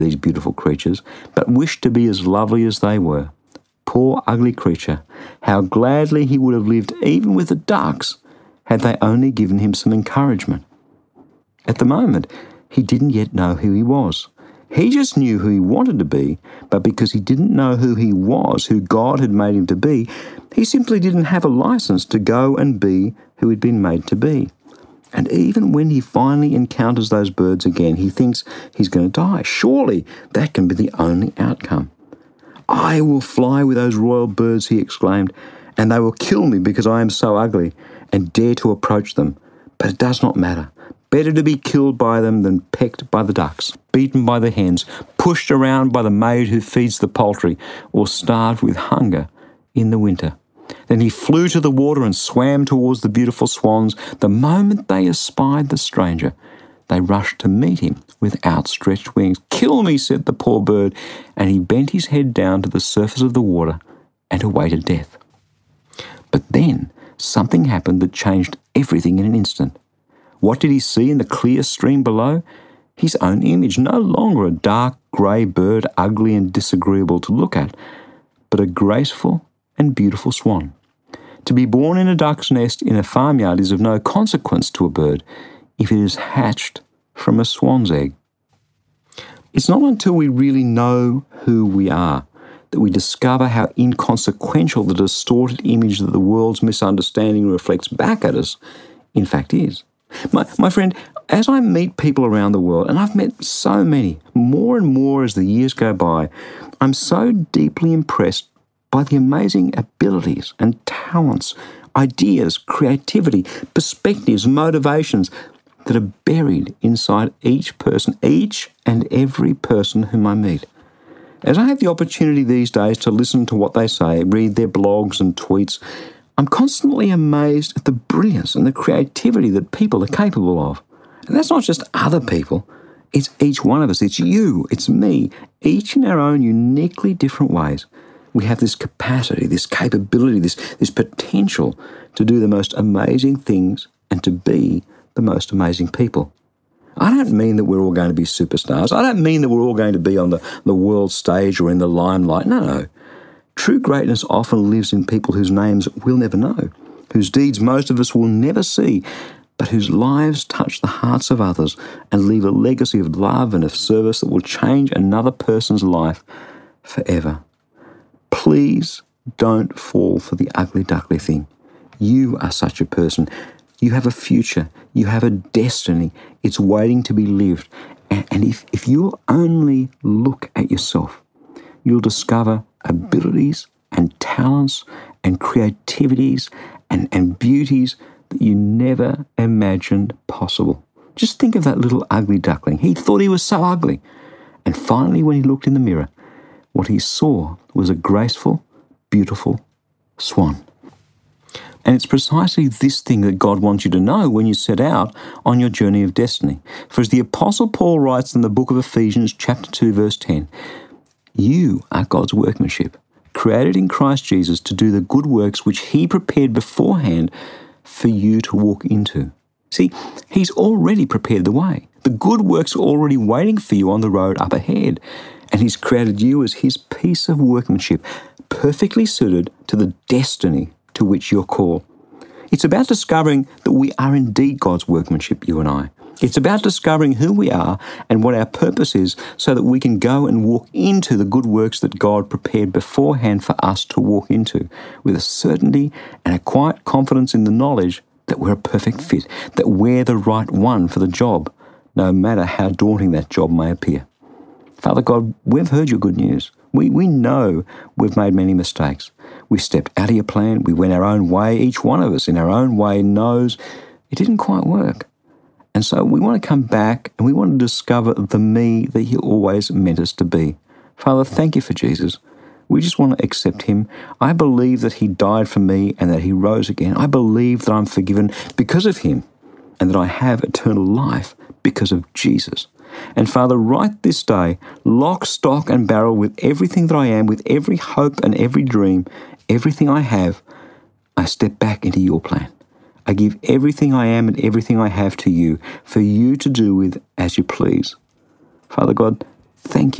these beautiful creatures, but wished to be as lovely as they were. Poor ugly creature, how gladly he would have lived even with the ducks had they only given him some encouragement. At the moment, he didn't yet know who he was. He just knew who he wanted to be, but because he didn't know who he was, who God had made him to be, he simply didn't have a license to go and be who he'd been made to be. And even when he finally encounters those birds again, he thinks he's going to die. Surely that can be the only outcome. "I will fly with those royal birds," he exclaimed, "and they will kill me because I am so ugly and dare to approach them. But it does not matter. Better to be killed by them than pecked by the ducks, beaten by the hens, pushed around by the maid who feeds the poultry, or starved with hunger in the winter." Then he flew to the water and swam towards the beautiful swans. The moment they espied the stranger, they rushed to meet him with outstretched wings. "Kill me," said the poor bird, and he bent his head down to the surface of the water and awaited death. But then something happened that changed everything in an instant. What did he see in the clear stream below? His own image, no longer a dark grey bird, ugly and disagreeable to look at, but a graceful and beautiful swan. To be born in a duck's nest in a farmyard is of no consequence to a bird if it is hatched from a swan's egg. It's not until we really know who we are that we discover how inconsequential the distorted image that the world's misunderstanding reflects back at us in fact is. My friend, as I meet people around the world, and I've met so many, more and more as the years go by, I'm so deeply impressed by the amazing abilities and talents, ideas, creativity, perspectives, motivations that are buried inside each person, each and every person whom I meet. As I have the opportunity these days to listen to what they say, read their blogs and tweets, I'm constantly amazed at the brilliance and the creativity that people are capable of. And that's not just other people, it's each one of us, it's you, it's me, each in our own uniquely different ways. We have this capacity, this capability, this potential to do the most amazing things and to be the most amazing people. I don't mean that we're all going to be superstars. I don't mean that we're all going to be on the world stage or in the limelight. No. True greatness often lives in people whose names we'll never know, whose deeds most of us will never see, but whose lives touch the hearts of others and leave a legacy of love and of service that will change another person's life forever. Please don't fall for the ugly duckly thing. You are such a person. You have a future. You have a destiny. It's waiting to be lived. And if you'll only look at yourself, you'll discover abilities and talents and creativities and beauties that you never imagined possible. Just think of that little ugly duckling. He thought he was so ugly. And finally, when he looked in the mirror, what he saw was a graceful, beautiful swan. And it's precisely this thing that God wants you to know when you set out on your journey of destiny. For as the Apostle Paul writes in the book of Ephesians chapter 2 verse 10, you are God's workmanship, created in Christ Jesus to do the good works which he prepared beforehand for you to walk into. See, he's already prepared the way. The good works are already waiting for you on the road up ahead. And he's created you as his piece of workmanship, perfectly suited to the destiny to which you're called. It's about discovering that we are indeed God's workmanship, you and I. It's about discovering who we are and what our purpose is so that we can go and walk into the good works that God prepared beforehand for us to walk into with a certainty and a quiet confidence in the knowledge that we're a perfect fit, that we're the right one for the job, no matter how daunting that job may appear. Father God, we've heard your good news. We know we've made many mistakes. We stepped out of your plan. We went our own way. Each one of us in our own way knows it didn't quite work. And so we want to come back and we want to discover the me that you always meant us to be. Father, thank you for Jesus. We just want to accept him. I believe that he died for me and that he rose again. I believe that I'm forgiven because of him and that I have eternal life because of Jesus. And Father, right this day, lock, stock and barrel with everything that I am, with every hope and every dream, everything I have, I step back into your plan. I give everything I am and everything I have to you for you to do with as you please. Father God, Thank you.